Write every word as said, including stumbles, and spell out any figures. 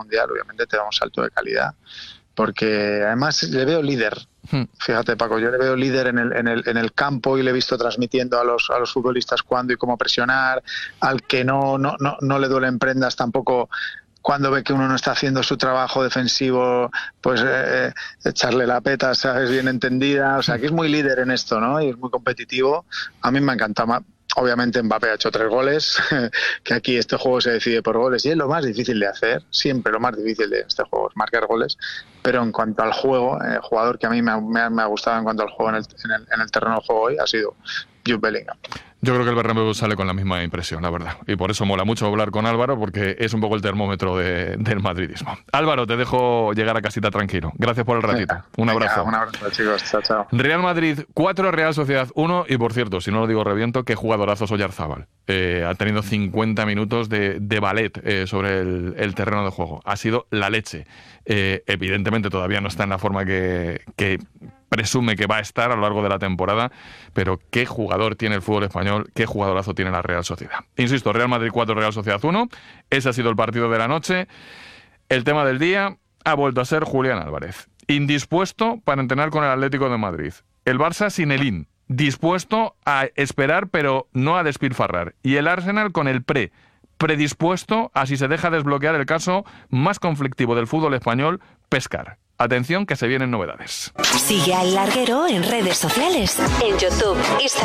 mundial, obviamente te da un salto de calidad, porque además le veo líder. Hmm. Fíjate, Paco, yo le veo líder en el, en el, en el campo y le he visto transmitiendo a los, a los futbolistas cuándo y cómo presionar, al que no, no, no, no le duelen prendas tampoco. Cuando ve que uno no está haciendo su trabajo defensivo, pues eh, echarle la peta, ¿sabes? Bien entendida. O sea, que es muy líder en esto, ¿no? Y es muy competitivo. A mí me encanta más. Obviamente Mbappé ha hecho tres goles, que aquí este juego se decide por goles y es lo más difícil de hacer. Siempre lo más difícil de este juego es marcar goles. Pero en cuanto al juego, el jugador que a mí me ha, me ha, me ha gustado en cuanto al juego en el, en el, en el terreno de juego hoy ha sido Jude Bellingham. Yo creo que el Bernabéu sale con la misma impresión, la verdad. Y por eso mola mucho hablar con Álvaro, porque es un poco el termómetro de, del madridismo. Álvaro, te dejo llegar a casita tranquilo. Gracias por el ratito. Venga, un abrazo. Venga, un abrazo, chicos. Chao, chao. Real Madrid cuatro, Real Sociedad uno. Y por cierto, si no lo digo reviento, qué jugadorazo Oyarzábal. Eh, ha tenido cincuenta minutos de, de ballet eh, sobre el, el terreno de juego. Ha sido la leche. Eh, evidentemente todavía no está en la forma que... que presume que va a estar a lo largo de la temporada, pero qué jugador tiene el fútbol español, qué jugadorazo tiene la Real Sociedad. Insisto, Real Madrid cuatro, Real Sociedad uno, ese ha sido el partido de la noche. El tema del día ha vuelto a ser Julián Álvarez, indispuesto para entrenar con el Atlético de Madrid. El Barça sin el in, dispuesto a esperar pero no a despilfarrar. Y el Arsenal con el pre, predispuesto a si se deja desbloquear el caso más conflictivo del fútbol español, pescar. Atención que se vienen novedades. Sigue al Larguero en redes sociales, en YouTube, Instagram.